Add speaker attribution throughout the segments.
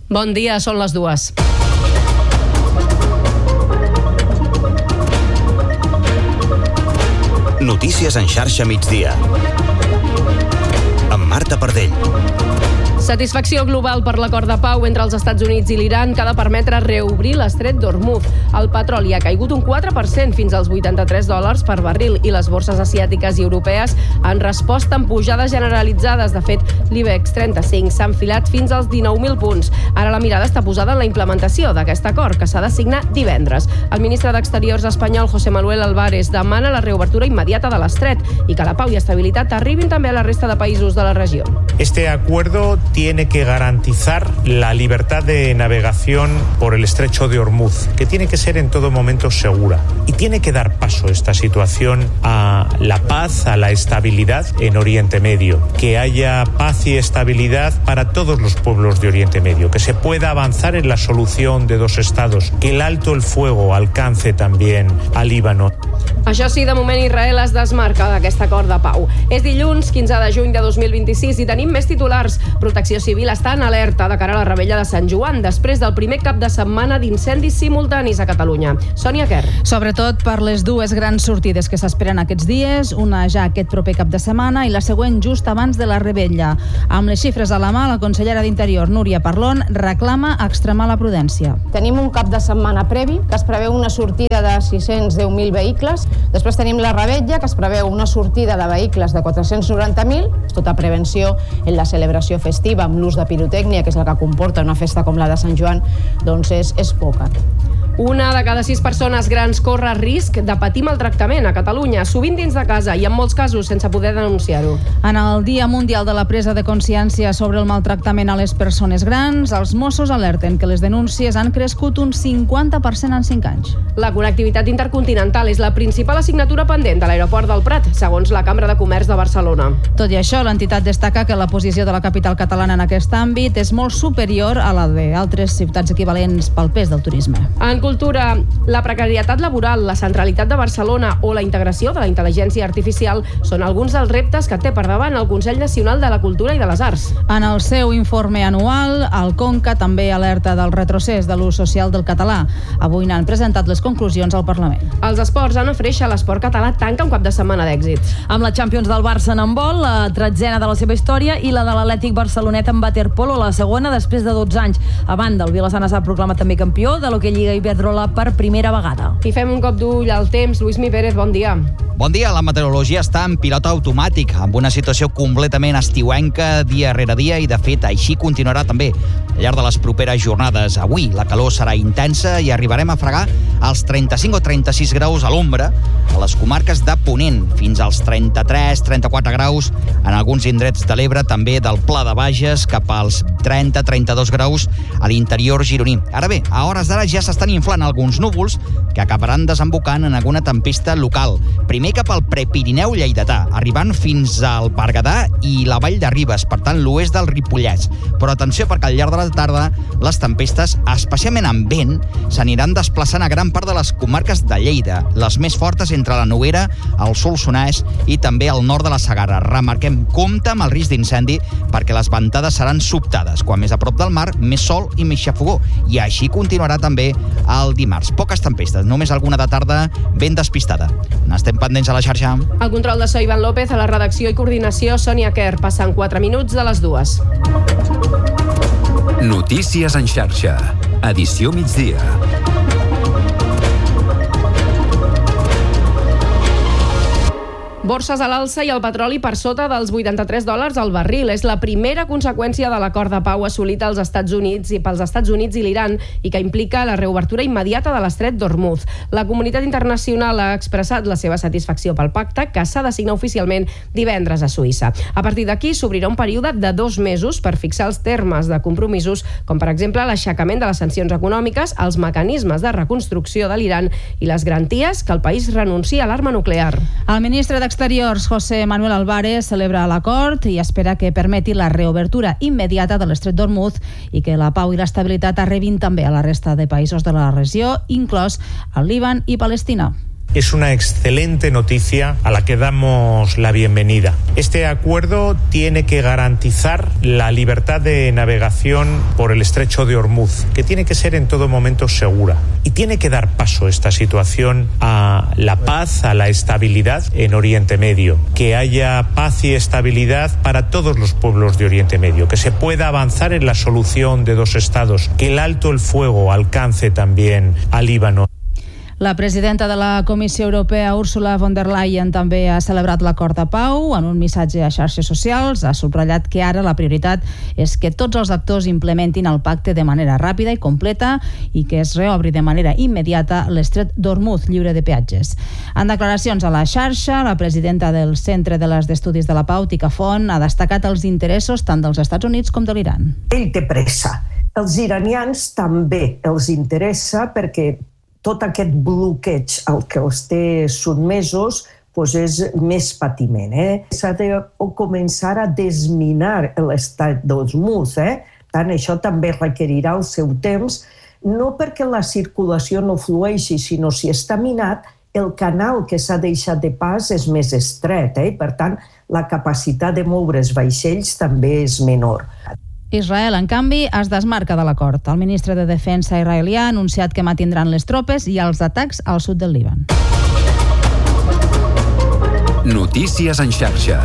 Speaker 1: Bon dia, són les 2.
Speaker 2: Notícies en xarxa migdia. Amb Marta Pardell.
Speaker 1: Satisfacció global per l'acord de pau entre els Estats Units i l'Iran que ha de permetre reobrir l'estret d'Hormuz. El petroli ha caigut un 4% fins als $83 per barril i les borses asiàtiques i europees han respost amb pujades generalitzades. De fet, l'IBEX 35 s'ha enfilat fins als 19.000 punts. Ara la mirada està posada en la implementació d'aquest acord, que s'ha de signar divendres. El ministre d'Exteriors espanyol, José Manuel Álvarez, demana la reobertura immediata de l'estret i que la pau i estabilitat arribin també a la resta de països de la regió.
Speaker 3: Este acuerdo tiene que garantizar la libertad de navegación por el estrecho de Hormuz, que tiene que ser en todo momento segura. Y tiene que dar paso esta situación a la paz, a la estabilidad en Oriente Medio. Que haya paz y estabilidad para todos los pueblos de Oriente Medio. Que se pueda avanzar en la solución de dos estados. Que el alto el fuego alcance también al Líbano.
Speaker 1: Això sí, de moment Israel es desmarca d'aquest acord de pau. És dilluns, 15 de juny de 2026 i tenim més titulars. Protecció Civil està en alerta de cara a la Rebella de Sant Joan després del primer cap de setmana d'incendis simultanis a Catalunya. Sònia Quer.
Speaker 4: Sobretot per les dues grans sortides que s'esperen aquests dies, una ja aquest proper cap de setmana i la següent just abans de la Rebella. Amb les xifres a la mà, la consellera d'Interior, Núria Parlon, reclama extremar la prudència.
Speaker 5: Tenim un cap de setmana previ, que es preveu una sortida de 610.000 vehicles. Després tenim la Rebella, que es preveu una sortida de vehicles de 490.000. Tota prevenció en la celebració festiva amb l'ús de pirotècnia, que és el que comporta una festa com la de Sant Joan, doncs és poca.
Speaker 1: Una de cada 6 persones grans corre risc de patir maltractament a Catalunya, sovint dins de casa i en molts casos sense poder denunciar-ho.
Speaker 4: En el Dia Mundial de la Presa de Consciència sobre el maltractament a les persones grans, els Mossos alerten que les denúncies han crescut un 50% en 5 anys.
Speaker 1: La connectivitat intercontinental és la principal assignatura pendent de l'aeroport del Prat, segons la Cambra de Comerç de Barcelona.
Speaker 4: Tot i això, l'entitat destaca que la posició de la capital catalana en aquest àmbit és molt superior a la d'altres ciutats equivalents pel pes del turisme.
Speaker 1: En cultura, la precarietat laboral, la centralitat de Barcelona o la integració de la intel·ligència artificial són alguns dels reptes que té per davant el Consell Nacional de la Cultura i de les Arts.
Speaker 4: En el seu informe anual, el Conca també alerta del retrocés de l'ús social del català. Avui n'han presentat les conclusions al Parlament.
Speaker 1: Els esports, Anna Freixa, l'esport català tanca un cap de setmana d'èxit.
Speaker 6: Amb la Champions del Barça en handbol, la 13a de la seva història, i la de l'Atlètic Barcelonet en waterpolo, la segona després de 12 anys. A banda, el Vilassana s'ha proclamat també campió de l'Hockey Lliga Iberdrola per primera vegada.
Speaker 1: I fem un cop d'ull al temps. Lluís Mi Pérez, bon dia.
Speaker 7: Bon dia, la meteorologia està en pilot automàtic, amb una situació completament estiuenca dia rere dia i, de fet, així continuarà també al llarg de les properes jornades. Avui la calor serà intensa i arribarem a fregar els 35 o 36 graus a l'ombra a les comarques de Ponent, fins als 33-34 graus en alguns indrets de l'Ebre, també del Pla de Bages, cap als 30-32 graus a l'interior gironí. Ara bé, a hores d'ara ja s'estan inflant alguns núvols que acabaran desembocant en alguna tempesta local. Primer cap al Prepirineu lleidatà, arribant fins al Berguedà i la Vall de Ribes, per tant l'oest del Ripollès. Però atenció, perquè al llarg de la tarda les tempestes, especialment amb vent, s'aniran desplaçant a gran part de les comarques de Lleida, les més fortes entre la Noguera, el Solsonès i també al nord de la Segarra. Remarquem, compte amb el risc d'incendi perquè les ventades seran sobtades. Quan més a prop del mar, més sol i més xafogó. I així continuarà també el dimarts. Poques tempestes, només alguna de tarda ben despistada. N'estem pendents a la xarxa.
Speaker 1: El control de so Ivan López, a la redacció i coordinació Sònia Quer. Passen 4 minuts de les 2.
Speaker 2: Notícies en xarxa. Edició migdia.
Speaker 1: Borses a l'alça i el petroli per sota dels $83 al barril. És la primera conseqüència de l'acord de pau assolit pels Estats Units i l'Iran i que implica la reobertura immediata de l'estret d'Hormuz. La comunitat internacional ha expressat la seva satisfacció pel pacte, que s'ha de signar oficialment divendres a Suïssa. A partir d'aquí s'obrirà un període de 2 mesos per fixar els termes de compromisos, com per exemple l'aixecament de les sancions econòmiques, els mecanismes de reconstrucció de l'Iran i les garanties que el país renuncia a l'arma nuclear.
Speaker 4: El ministre d'Exteriors, José Manuel Álvarez, celebra l'acord i espera que permeti la reobertura immediata de l'estret d'Hormuz i que la pau i l'estabilitat arribin també a la resta de països de la regió, inclòs el Líban i Palestina.
Speaker 3: Es una excelente noticia a la que damos la bienvenida. Este acuerdo tiene que garantizar la libertad de navegación por el estrecho de Ormuz, que tiene que ser en todo momento segura. Y tiene que dar paso esta situación a la paz, a la estabilidad en Oriente Medio. Que haya paz y estabilidad para todos los pueblos de Oriente Medio. Que se pueda avanzar en la solución de dos estados. Que el alto el fuego alcance también al Líbano.
Speaker 4: La presidenta de la Comissió Europea, Ursula von der Leyen, també ha celebrat l'acord de pau. En un missatge a xarxes socials ha subratllat que ara la prioritat és que tots els actors implementin el pacte de manera ràpida i completa i que es reobri de manera immediata l'estret d'Ormuz lliure de peatges. En declaracions a la xarxa, la presidenta del Centre de les d'Estudis de la Pau, Tika Font, ha destacat els interessos tant dels Estats Units com de l'Iran.
Speaker 8: Ell té pressa. Els iranians també els interessa perquè tot aquest bloqueig al que els té sotmesos és més patiment. S'ha de començar a desminar l'estat d'Ormuz. Tant això també requerirà el seu temps, no perquè la circulació no flueixi, sinó si està minat, el canal que s'ha deixat de pas és més estret. Per tant, la capacitat de moure's vaixells també és menor.
Speaker 4: Israel, en canvi, es desmarca de l'acord. El ministre de Defensa israelià ha anunciat que mantindran les tropes i els atacs al sud del Líban.
Speaker 2: Notícies en xarxa.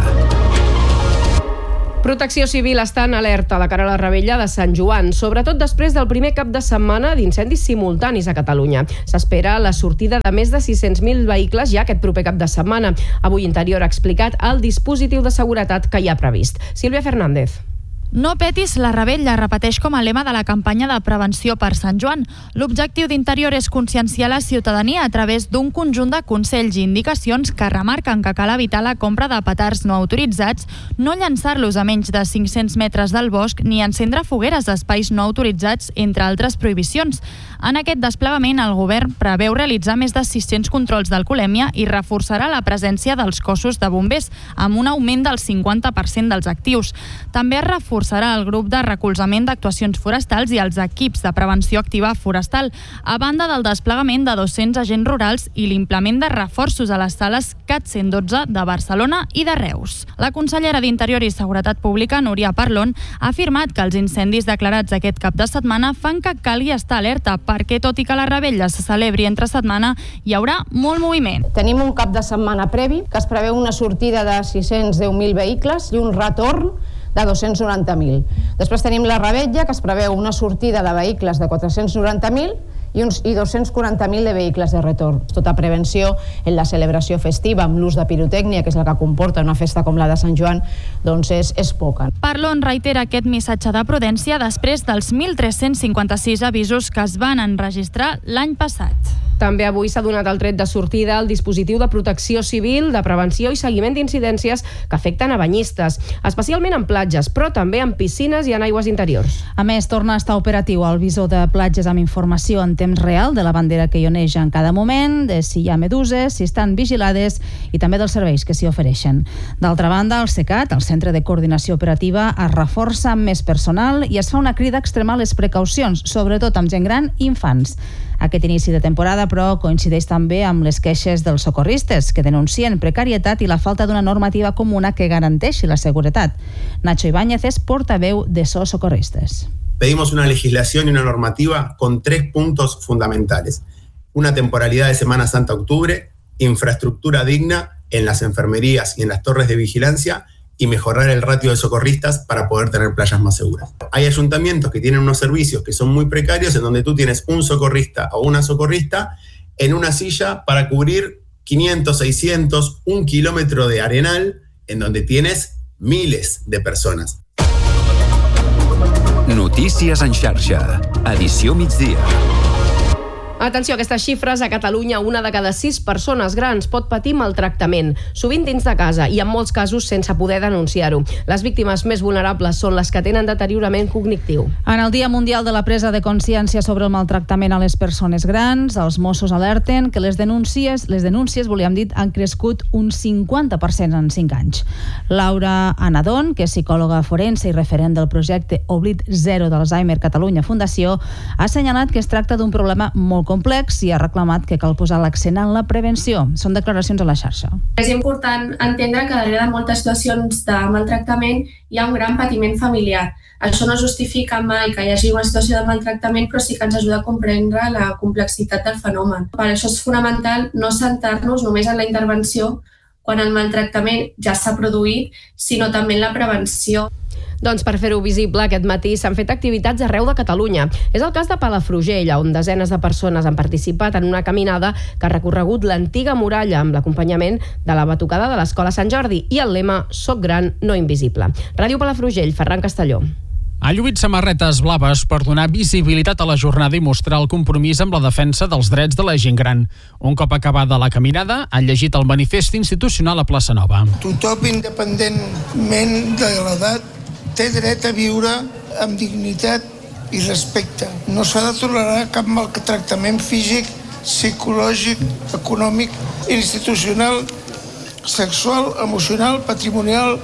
Speaker 1: Protecció Civil està en alerta de cara a la revetlla de Sant Joan, sobretot després del primer cap de setmana d'incendis simultanis a Catalunya. S'espera la sortida de més de 600.000 vehicles ja aquest proper cap de setmana. Avui Interior ha explicat el dispositiu de seguretat que hi ha previst. Sílvia Fernández.
Speaker 9: No petis la revetlla, repeteix com a lema de la campanya de prevenció per Sant Joan. L'objectiu d'Interior és conscienciar la ciutadania a través d'un conjunt de consells i indicacions que remarquen que cal evitar la compra de petards no autoritzats, no llançar-los a menys de 500 metres del bosc ni encendre fogueres a espais no autoritzats, entre altres prohibicions. En aquest desplegament, el govern preveu realitzar més de 600 controls d'alcoholèmia i reforçarà la presència dels cossos de bombers, amb un augment del 50% dels actius. També es reforçarà el grup de recolzament d'actuacions forestals i els equips de prevenció activa forestal, a banda del desplegament de 200 agents rurals i l'implement de reforços a les sales CAT 112 de Barcelona i de Reus. La consellera d'Interior i Seguretat Pública, Núria Parlon, ha afirmat que els incendis declarats aquest cap de setmana fan que calgui estar alerta perquè, tot i que la revetlla se celebri entre setmana, hi haurà molt moviment.
Speaker 5: Tenim un cap de setmana previ que es preveu una sortida de 610.000 vehicles i un retorn de 290.000. Després tenim la revetlla, que es preveu una sortida de vehicles de 490.000 i 240.000 de vehicles de retorn. Tota prevenció en la celebració festiva amb l'ús de pirotècnia, que és la que comporta una festa com la de Sant Joan, doncs és poca.
Speaker 9: Parlon reitera aquest missatge de prudència després dels 1.356 avisos que es van enregistrar l'any passat.
Speaker 1: També avui s'ha donat el tret de sortida al dispositiu de protecció civil, de prevenció i seguiment d'incidències que afecten a banyistes, especialment en platges, però també en piscines i en aigües interiors.
Speaker 4: A més, torna a estar operatiu el visor de platges amb informació en temps real de la bandera que hi oneja en cada moment, de si hi ha meduses, si estan vigilades i també dels serveis que s'hi ofereixen. D'altra banda, el CECAT, el Centre de Coordinació Operativa, es reforça amb més personal i es fa una crida a extremar les precaucions, sobretot amb gent gran i infants. Aquest inici de temporada, però, coincideix també amb les queixes dels socorristes, que denuncien precarietat i la falta d'una normativa comuna que garanteixi la seguretat. Nacho Ibáñez és portaveu de SOS Socorristes.
Speaker 10: Pedimos una legislación y una normativa con 3 puntos fundamentales. Una temporalidad de Semana Santa a octubre, infraestructura digna en las enfermerías y en las torres de vigilancia y mejorar el ratio de socorristas para poder tener playas más seguras. Hay ayuntamientos que tienen unos servicios que son muy precarios en donde tú tienes un socorrista o una socorrista en una silla para cubrir 500, 600, 1 kilómetro de arenal en donde tienes miles de personas.
Speaker 2: Notícies en xarxa. Edició migdia.
Speaker 1: Atenció a aquestes xifres. A Catalunya, 1 de cada 6 persones grans pot patir maltractament, sovint dins de casa i en molts casos sense poder denunciar-ho. Les víctimes més vulnerables són les que tenen deteriorament cognitiu.
Speaker 4: En el Dia Mundial de la Presa de Consciència sobre el maltractament a les persones grans, els Mossos alerten que les denúncies, han crescut un 50% en 5 anys. Laura Anadon, que és psicòloga forense i referent del projecte Oblit Zero d'Alzheimer Catalunya Fundació, ha assenyalat que es tracta d'un problema molt complex complex i ha reclamat que cal posar l'accent en la prevenció. Són declaracions a la xarxa.
Speaker 11: És important entendre que darrere de moltes situacions de maltractament hi ha un gran patiment familiar. Això no justifica mai que hi hagi una situació de maltractament, però sí que ens ajuda a comprendre la complexitat del fenomen. Per això és fonamental no centrar-nos només en la intervenció quan el maltractament ja s'ha produït, sinó també en la prevenció.
Speaker 1: Doncs per fer-ho visible, aquest matí s'han fet activitats arreu de Catalunya. És el cas de Palafrugell, on desenes de persones han participat en una caminada que ha recorregut l'antiga muralla amb l'acompanyament de la batucada de l'Escola Sant Jordi i el lema «Soc gran, no invisible». Ràdio Palafrugell, Ferran Castelló.
Speaker 12: Ha lluït samarretes blaves per donar visibilitat a la jornada i mostrar el compromís amb la defensa dels drets de la gent gran. Un cop acabada la caminada, han llegit el manifest institucional a Plaça Nova.
Speaker 13: Tothom, independentment de l'edat, té dret a viure amb dignitat i respecte. No s'ha de tolerar cap maltractament físic, psicològic, econòmic, institucional, sexual, emocional, patrimonial,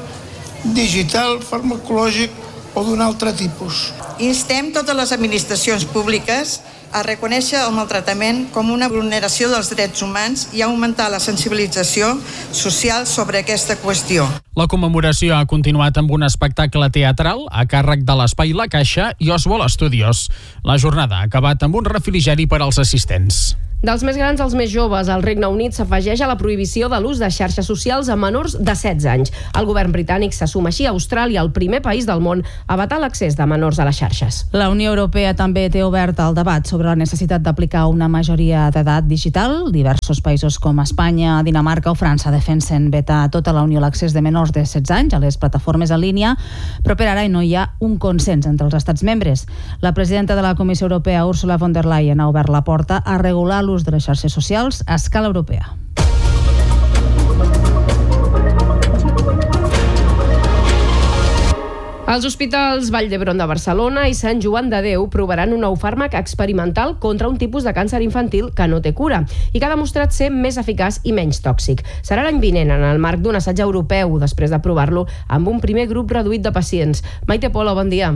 Speaker 13: digital, farmacològic o d'un altre tipus.
Speaker 14: Instem totes les administracions públiques a reconèixer el maltractament com una vulneració dels drets humans i a augmentar la sensibilització social sobre aquesta qüestió.
Speaker 12: La commemoració ha continuat amb un espectacle teatral a càrrec de l'Espai La Caixa i Oswald Studios. La jornada ha acabat amb un refrigeri per als assistents.
Speaker 1: Dels més grans als més joves, el Regne Unit s'afegeix a la prohibició de l'ús de xarxes socials a menors de 16 anys. El govern britànic se suma així a Austràlia, el primer país del món a vetar l'accés de menors a les xarxes.
Speaker 4: La Unió Europea també té obert el debat sobre la necessitat d'aplicar una majoria d'edat digital. Diversos països com Espanya, Dinamarca o França defensen vetar a tota la Unió l'accés de menors de 16 anys a les plataformes en línia, però per ara no hi ha un consens entre els estats membres. La presidenta de la Comissió Europea, Ursula von der Leyen, ha obert la porta a regular l'ús de les xarxes socials a escala europea.
Speaker 1: Els hospitals Vall d'Hebron de Barcelona i Sant Joan de Déu provaran un nou fàrmac experimental contra un tipus de càncer infantil que no té cura i que ha demostrat ser més eficaç i menys tòxic. Serà l'any vinent en el marc d'un assaig europeu després de provar-lo amb un primer grup reduït de pacients. Maite Polo, bon dia.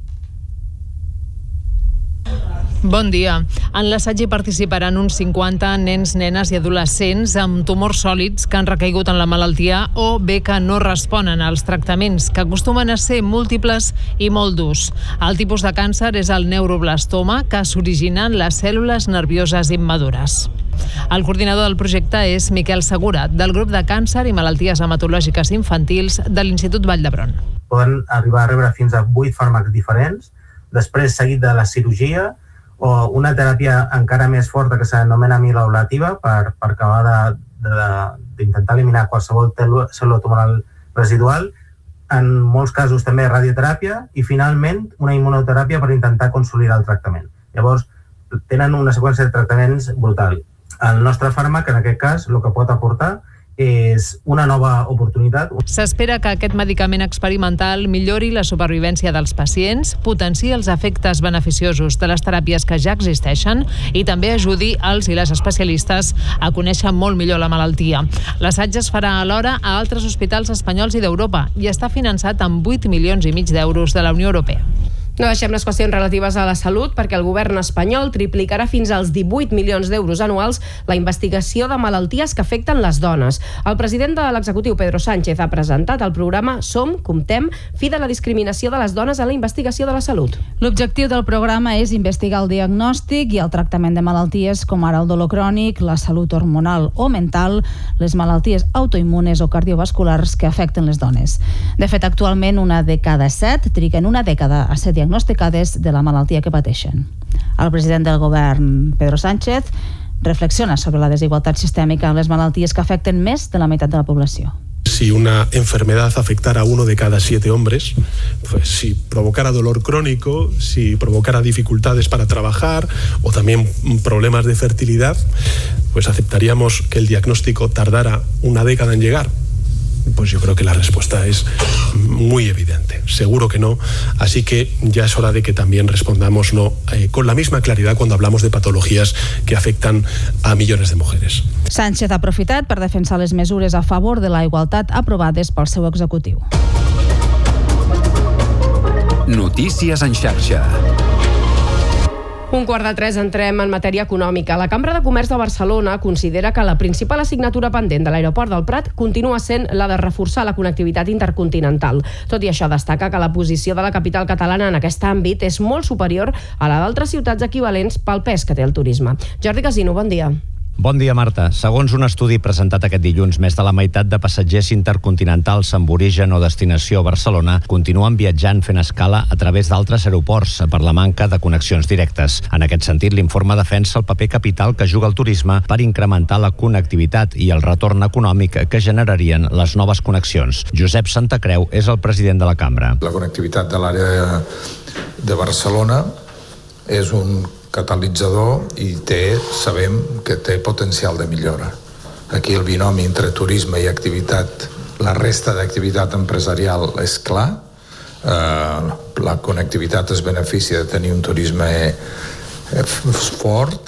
Speaker 15: Bon dia. En l'assaig hi participaran uns 50 nens, nenes i adolescents amb tumors sòlids que han recaigut en la malaltia o bé que no responen als tractaments, que acostumen a ser múltiples i molt durs. El tipus de càncer és el neuroblastoma, que s'origina en les cèl·lules nervioses immadures. El coordinador del projecte és Miquel Segura, del grup de càncer i malalties hematològiques infantils de l'Institut Vall d'Hebron.
Speaker 16: Poden arribar a rebre fins a 8 fàrmacs diferents, després seguit de la cirurgia, o una teràpia encara més forta que s'anomena amiloablativa per acabar d'intentar eliminar qualsevol cèl·lula tumoral residual, en molts casos també radioteràpia i finalment una immunoteràpia per intentar consolidar el tractament. Llavors, tenen una seqüència de tractaments brutal. El nostre fàrmac, en aquest cas, el que pot aportar és una nova oportunitat.
Speaker 15: S'espera que aquest medicament experimental millori la supervivència dels pacients, potenciï els efectes beneficiosos de les teràpies que ja existeixen i també ajudi els i les especialistes a conèixer molt millor la malaltia. L'assaig es farà alhora a altres hospitals espanyols i d'Europa i està finançat amb 8,5 milions d'euros de la Unió Europea.
Speaker 1: No deixem les qüestions relatives a la salut perquè el govern espanyol triplicarà fins als 18 milions d'euros anuals la investigació de malalties que afecten les dones. El president de l'executiu, Pedro Sánchez, ha presentat el programa Som, Comptem, fi de la discriminació de les dones en la investigació de la salut.
Speaker 4: L'objectiu del programa és investigar el diagnòstic i el tractament de malalties com ara el dolor crònic, la salut hormonal o mental, les malalties autoimmunes o cardiovasculars que afecten les dones. De fet, actualment una de cada 7 triguen una dècada a ser diagnosticades de la malaltia que pateixen. El president del govern, Pedro Sánchez, reflexiona sobre la desigualtat sistèmica en les malalties que afecten més de la meitat de la població.
Speaker 17: Si una enfermedad afectara a 1 de cada 7 hombres, pues si provocara dolor crónico, si provocara dificultades para trabajar o también problemas de fertilidad, pues aceptaríamos que el diagnóstico tardara una década en llegar. Pues yo creo que la respuesta es muy evidente. Seguro que no. Así que ya es hora de que también respondamos no con la misma claridad cuando hablamos de patologías que afectan a millones de mujeres.
Speaker 4: Sánchez ha aprofitat per defensar les mesures a favor de la igualtat aprovades pel seu executiu.
Speaker 2: Notícies en xarxa.
Speaker 1: 2:45 entrem en matèria econòmica. La Cambra de Comerç de Barcelona considera que la principal assignatura pendent de l'aeroport del Prat continua sent la de reforçar la connectivitat intercontinental. Tot i això, destaca que la posició de la capital catalana en aquest àmbit és molt superior a la d'altres ciutats equivalents pel pes que té el turisme. Jordi Casino, bon dia.
Speaker 18: Bon dia, Marta. Segons un estudi presentat aquest dilluns, més de la meitat de passatgers intercontinentals amb origen o destinació a Barcelona continuen viatjant fent escala a través d'altres aeroports per la manca de connexions directes. En aquest sentit, l'informe defensa el paper capital que juga el turisme per incrementar la connectivitat i el retorn econòmic que generarien les noves connexions. Josep Santacreu és el president de la Cambra.
Speaker 19: La connectivitat de l'àrea de Barcelona és un catalitzador i sabem que té potencial de millora. Aquí el binomi entre turisme i activitat, la resta d'activitat empresarial és clar. La connectivitat es beneficia de tenir un turisme fort,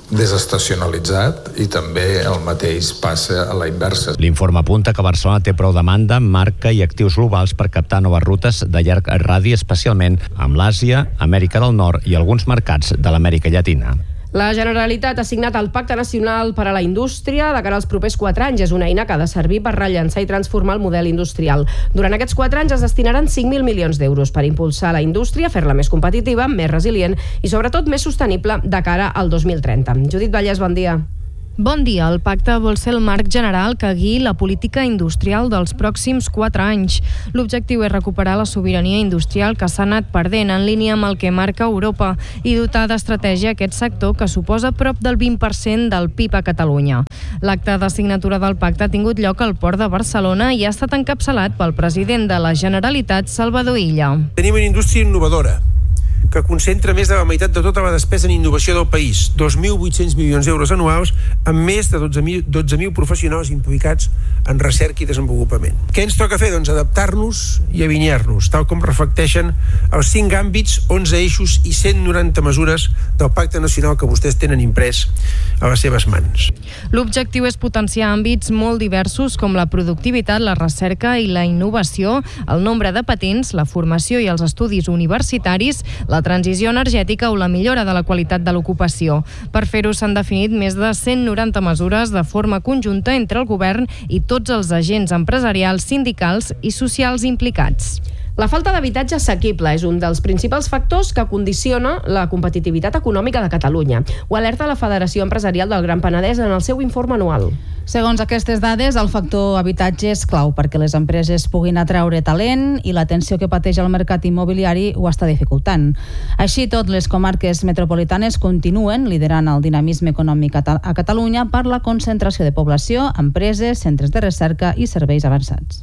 Speaker 19: desestacionalitzat, i també el mateix passa a la inversa.
Speaker 18: L'informe apunta que Barcelona té prou demanda, marca i actius globals per captar noves rutes de llarg radi, especialment amb l'Àsia, Amèrica del Nord i alguns mercats de l'Amèrica Llatina.
Speaker 1: La Generalitat ha signat el Pacte Nacional per a la Indústria de cara als propers 4 anys. És una eina que ha de servir per rellançar i transformar el model industrial. Durant aquests 4 anys es destinaran 5.000 milions d'euros per impulsar la indústria, fer-la més competitiva, més resilient i sobretot més sostenible de cara al 2030. Judit Vallès, bon dia.
Speaker 20: Bon dia. El pacte vol ser el marc general que guiï la política industrial dels pròxims 4 anys. L'objectiu és recuperar la sobirania industrial que s'ha anat perdent en línia amb el que marca Europa i dotar d'estratègia aquest sector que suposa prop del 20% del PIB a Catalunya. L'acte de signatura del pacte ha tingut lloc al Port de Barcelona i ha estat encapçalat pel president de la Generalitat, Salvador Illa.
Speaker 21: Tenim una indústria innovadora que concentra més de la meitat de tota la despesa en innovació del país, 2.800 milions d'euros anuals, amb més de 12.000 professionals implicats en recerca i desenvolupament. Què ens toca fer? Doncs adaptar-nos i alinear-nos, tal com reflecteixen els 5 àmbits, 11 eixos i 190 mesures del Pacte Nacional que vostès tenen imprès a les seves mans.
Speaker 20: L'objectiu és potenciar àmbits molt diversos com la productivitat, la recerca i la innovació, el nombre de patents, la formació i els estudis universitaris, la transició energètica o la millora de la qualitat de l'ocupació. Per fer-ho s'han definit més de 190 mesures de forma conjunta entre el govern i tots els agents empresarials, sindicals i socials implicats.
Speaker 1: La falta d'habitatge assequible és un dels principals factors que condiciona la competitivitat econòmica de Catalunya. Ho alerta la Federació Empresarial del Gran Penedès en el seu informe anual.
Speaker 4: Segons aquestes dades, el factor habitatge és clau perquè les empreses puguin atraure talent i la tensió que pateix el mercat immobiliari ho està dificultant. Així tot, les comarques metropolitanes continuen liderant el dinamisme econòmic a Catalunya per la concentració de població, empreses, centres de recerca i serveis avançats.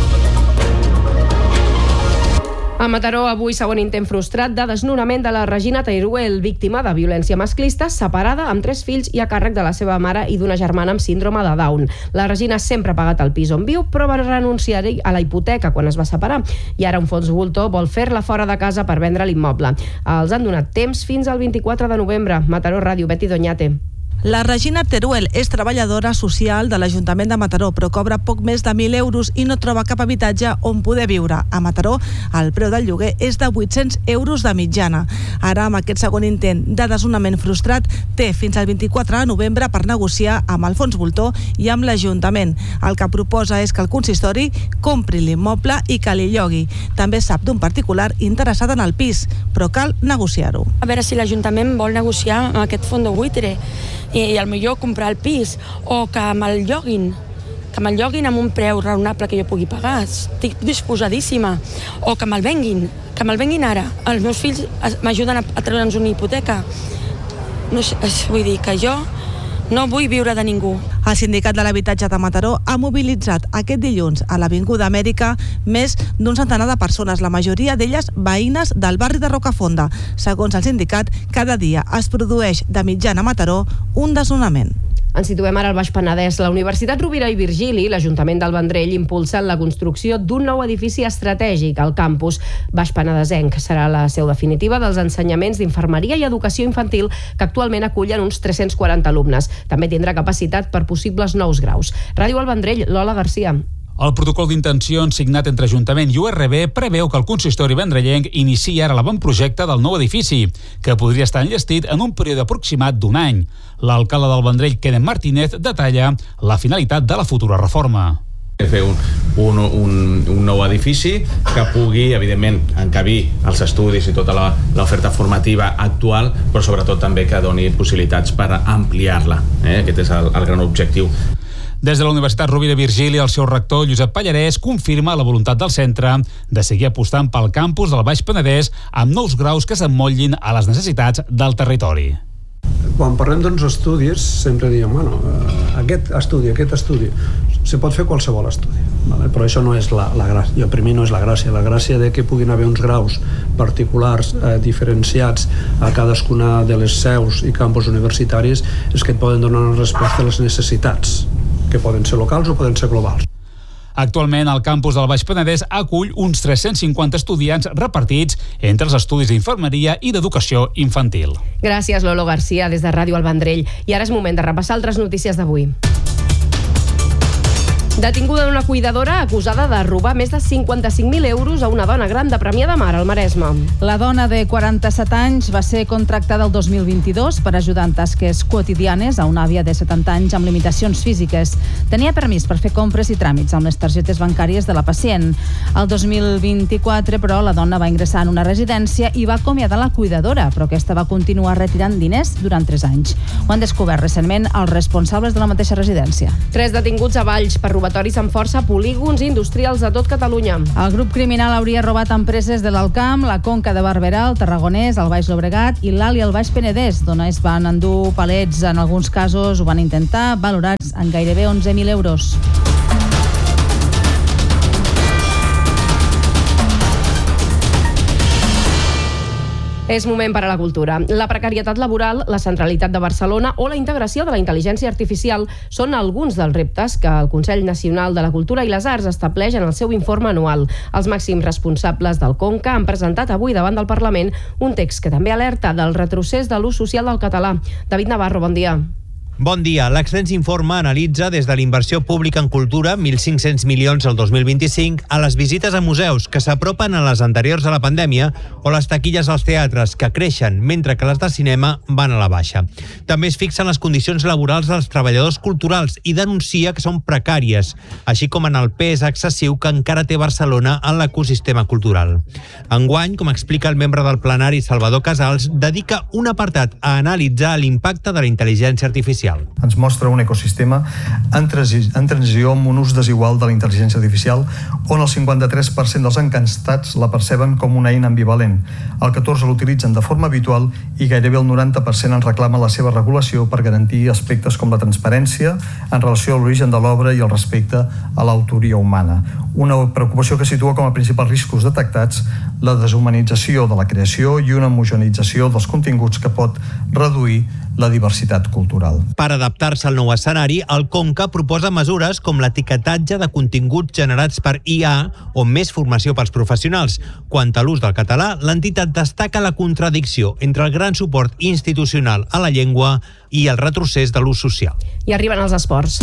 Speaker 1: A Mataró, avui, segon intent frustrat de desnonament de la Regina Teruel, víctima de violència masclista, separada amb 3 fills i a càrrec de la seva mare i d'una germana amb síndrome de Down. La Regina sempre ha pagat el pis on viu, però va renunciar a la hipoteca quan es va separar. I ara un fons voltor vol fer-la fora de casa per vendre l'immoble. Els han donat temps fins al 24 de novembre. Mataró Ràdio, Betty Doñate.
Speaker 22: La Regina Teruel és treballadora social de l'Ajuntament de Mataró, però cobra poc més de 1.000 euros i no troba cap habitatge on poder viure. A Mataró, el preu del lloguer és de 800 euros de mitjana. Ara, amb aquest segon intent de desnonament frustrat, té fins al 24 de novembre per negociar amb el fons voltor i amb l'Ajuntament. El que proposa és que el consistori compri l'immoble i que li llogui. També sap d'un particular interessat en el pis, però cal negociar-ho.
Speaker 23: A veure si l'Ajuntament vol negociar amb aquest fons de buitre i al millor comprar el pis o que me'l lloguin amb un preu raonable que jo pugui pagar. Estic disposadíssima. O que me'l venguin ara. Els meus fills m'ajuden a treure'ns una hipoteca. No sé, vull dir que jo no vull viure de ningú.
Speaker 22: El Sindicat de l'Habitatge de Mataró ha mobilitzat aquest dilluns a l'Avinguda Amèrica més d'un centenar de persones, la majoria d'elles veïnes del barri de Rocafonda. Segons el sindicat, cada dia es produeix de mitjana a Mataró un desnonament.
Speaker 1: Ens situem ara al Baix Penedès. La Universitat Rovira i Virgili, l'Ajuntament del Vendrell, impulsen la construcció d'un nou edifici estratègic al campus Baix Penedesenc. Serà la seu definitiva dels ensenyaments d'infermeria i educació infantil que actualment acullen uns 340 alumnes. També tindrà capacitat per possibles nous graus. Ràdio al Vendrell, Lola Garcia.
Speaker 3: El protocol d'intencions signat entre Ajuntament i URB preveu que el consistori vendrellenc inicia ara l'avantprojecte del nou edifici, que podria estar enllestit en un període aproximat d'un any. L'alcalde del Vendrell, Kenneth Martínez, detalla la finalitat de la futura reforma.
Speaker 6: Fer un nou edifici que pugui, evidentment, encabir els estudis i tota l'oferta formativa actual, però sobretot també que doni possibilitats per ampliar-la. Aquest és el gran objectiu.
Speaker 3: Des de la Universitat Rovira i Virgili, el seu rector, Josep Pallarès, confirma la voluntat del centre de seguir apostant pel campus del Baix Penedès amb nous graus que s'emmotllin a les necessitats del territori.
Speaker 7: Quan parlem d'uns estudis, sempre diem, aquest estudi, se pot fer qualsevol estudi, però això no és la gràcia. Per mi no és la gràcia. La gràcia de que puguin haver uns graus particulars diferenciats a cadascuna de les seus i campus universitaris és que et poden donar una resposta a les necessitats, que poden ser locals o poden ser globals.
Speaker 3: Actualment, el campus del Baix Penedès acull uns 350 estudiants repartits entre els estudis d'infermeria i d'educació infantil.
Speaker 1: Gràcies, Lolo Garcia, des de Ràdio El Vendrell. I ara és moment de repassar altres notícies d'avui. Detinguda una cuidadora acusada de robar més de 55.000 euros a una dona gran de Premià de Mar, al Maresme.
Speaker 4: La dona de 47 anys va ser contractada el 2022 per ajudar en tasques quotidianes a una àvia de 70 anys amb limitacions físiques. Tenia permís per fer compres i tràmits amb les targetes bancàries de la pacient. El 2024, però, la dona va ingressar en una residència i va acomiadar la cuidadora, però aquesta va continuar retirant diners durant 3 anys. Ho han descobert recentment els responsables de la mateixa residència.
Speaker 1: 3 detinguts a Valls per robatoris amb força a polígons industrials a tot Catalunya.
Speaker 4: El grup criminal hauria robat empreses de l'Alt Camp, la Conca de Barberà, el Tarragonès, el Baix Llobregat i l'Alt i el Baix Penedès, d'on es van endur palets, en alguns casos ho van intentar, valorats en gairebé 11.000 euros.
Speaker 1: És moment per a la cultura. La precarietat laboral, la centralitat de Barcelona o la integració de la intel·ligència artificial són alguns dels reptes que el Consell Nacional de la Cultura i les Arts estableix en el seu informe anual. Els màxims responsables del Conca han presentat avui davant del Parlament un text que també alerta del retrocés de l'ús social del català. David Navarro, bon dia.
Speaker 24: Bon dia. L'extens informe analitza des de l'inversió pública en cultura, 1.500 milions el 2025, a les visites a museus, que s'apropen a les anteriors a la pandèmia, o les taquilles als teatres, que creixen, mentre que les de cinema van a la baixa. També es fixen les condicions laborals dels treballadors culturals i denuncia que són precàries, així com en el pes excessiu que encara té Barcelona en l'ecosistema cultural. Enguany, com explica el membre del plenari Salvador Casals, dedica un apartat a analitzar l'impacte de la intel·ligència artificial.
Speaker 25: Ens mostra un ecosistema en transició amb un ús desigual de la intel·ligència artificial, on el 53% dels encastats la perceben com una eina ambivalent, el 14% l'utilitzen de forma habitual i gairebé el 90% en reclama la seva regulació per garantir aspectes com la transparència en relació a l'origen de l'obra i el respecte a l'autoria humana. Una preocupació que situa com a principals riscos detectats la deshumanització de la creació i una homogeneïtzació dels continguts que pot reduir la diversitat cultural.
Speaker 24: Per adaptar-se al nou escenari, el Conca proposa mesures com l'etiquetatge de continguts generats per IA o més formació pels professionals. Quant a l'ús del català, l'entitat destaca la contradicció entre el gran suport institucional a la llengua i el retrocés de l'ús social.
Speaker 1: I arriben els esports.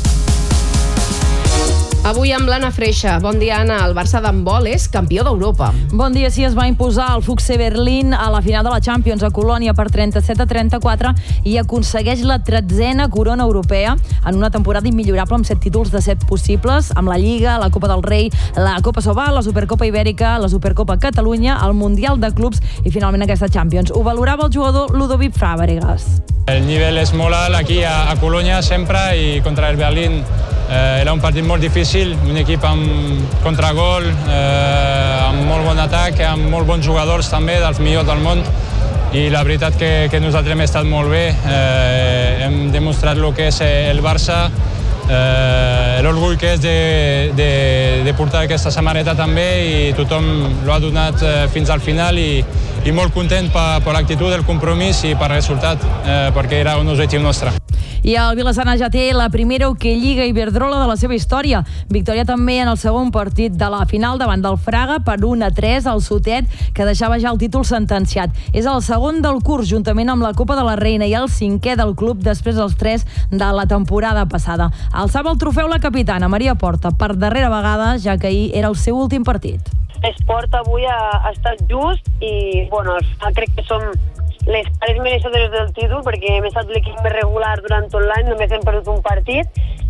Speaker 1: Avui amb l'Anna Freixa. Bon dia, Anna. El Barça d'handbol és campió d'Europa.
Speaker 26: Bon dia. Sí, es va imposar el Füchse Berlín a la final de la Champions a Colònia per 37-34 i aconsegueix la 13a corona europea en una temporada immillorable amb 7 títols de 7 possibles, amb la Lliga, la Copa del Rei, la Copa Sobal, la Supercopa Ibèrica, la Supercopa Catalunya, el Mundial de Clubs i finalment aquesta Champions. Ho valorava el jugador Ludovic Fàbregas.
Speaker 27: El nivell és molt alt aquí a Colònia sempre i contra el Berlín era un partit molt difícil, un equip amb contragol, amb molt bon atac, amb molt bons jugadors també, dels millors del món, i la veritat que nosaltres hem estat molt bé, hem demostrat el que és el Barça, l'orgull que és de portar aquesta samarreta també, i tothom l'ha donat fins al final i molt content per l'actitud, el compromís i per el resultat, perquè era un objectiu nostre.
Speaker 26: I el Vilassana ja té la primera Lliga Iberdrola de la seva història. Victòria també en el segon partit de la final davant del Fraga per 1-3 al Sotet, que deixava ja el títol sentenciat. És el segon del curs, juntament amb la Copa de la Reina, i el 5è del club després dels 3 de la temporada passada. Alçava el trofeu la capitana Maria Porta per darrera vegada, ja que ahir era el seu últim partit.
Speaker 5: L'esport avui ha estat just i al final crec que som les cares mereixedores del títol, perquè hem estat l'equip més regular durant tot l'any, només hem perdut un partit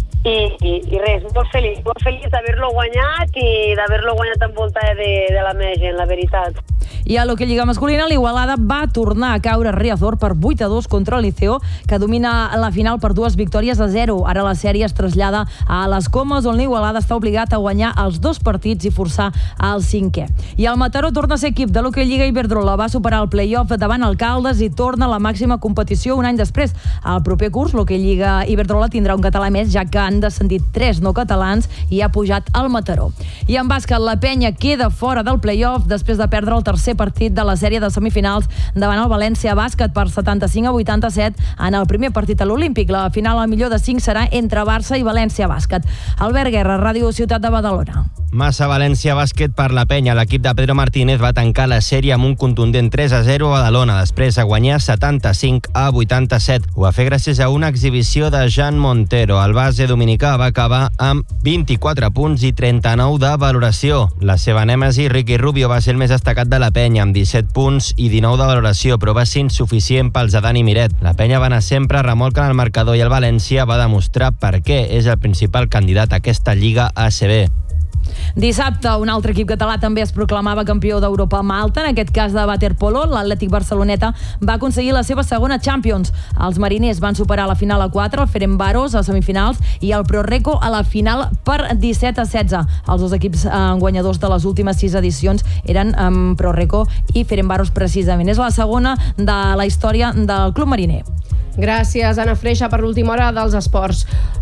Speaker 5: i res, molt feliç d'haver-lo guanyat i d'haver-lo guanyat envoltada de la meva gent, la veritat.
Speaker 26: I a l'Hockey Lliga masculina, l'Igualada va tornar a caure a Riazor per 8-2 contra el Liceo, que domina la final per 2 victòries a 0. Ara la sèrie es trasllada a les Comes, on l'Igualada està obligat a guanyar els 2 partits i forçar el 5è. I el Mataró torna a ser equip de l'Hockey Lliga Iberdrola, va superar el play-off davant el Caldes i torna a la màxima competició un any després. Al proper curs, l'Hockey Lliga Iberdrola tindrà un català més, ja que han descendit 3 no catalans i ha pujat al Mataró. I en bàsquet, la Penya queda fora del play-off després de perdre el tercer partit de la sèrie de semifinals davant el València Bàsquet per 75-87 en el primer partit a l'Olímpic. La final al millor de 5 serà entre Barça i València Bàsquet. Albert Guerra, Ràdio Ciutat de Badalona.
Speaker 8: Massa València Bàsquet per la Penya. L'equip de Pedro Martínez va tancar la sèrie amb un contundent 3-0 a Badalona, després de guanyar 75-87. Ho va fer gràcies a una exhibició de Jan Montero. El base dominicà va acabar amb 24 punts i 39 de valoració. La seva nèmesi, Ricky Rubio, va ser el més destacat de la Penya, amb 17 punts i 19 de valoració, però va ser insuficient pels de Dani Miret. La Penya va anar sempre remolc en el marcador i el València va demostrar per què és el principal candidat a aquesta Lliga ACB.
Speaker 26: Dissabte, un altre equip català també es proclamava campió d'Europa a Malta, en aquest cas de waterpolo. L'Atlètic Barceloneta va aconseguir la seva segona Champions. Els mariners van superar la final a 4, el Ferencváros a semifinals i el ProReco a la final per 17-16. Els dos equips guanyadors de les últimes 6 edicions eren ProReco i Ferencváros precisament. És la segona de la història del club mariner.
Speaker 1: Gràcies, Anna Freixa, per l'última hora dels esports.